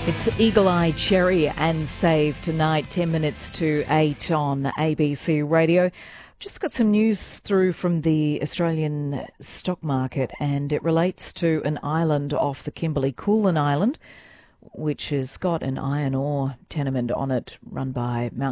It's Eagle Eye Cherry and Save tonight, 10 minutes to 8 on ABC Radio. Just got some news through from the Australian stock market, and it relates to an island off the Kimberley-Coolan Island, which has got an iron ore tenement on it run by Mount